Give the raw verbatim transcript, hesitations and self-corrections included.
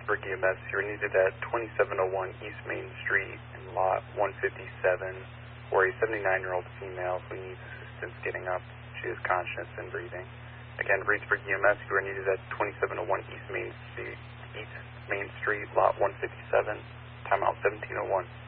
Reedsburg E M S. You're needed at twenty-seven oh one East Main Street in lot one fifty-seven for a seventy-nine-year-old female who needs assistance getting up. She is conscious and breathing. Again, Reedsburg E M S, you are needed at twenty-seven oh one East Main Street, East Main Street, lot one fifty-seven, timeout seventeen oh one.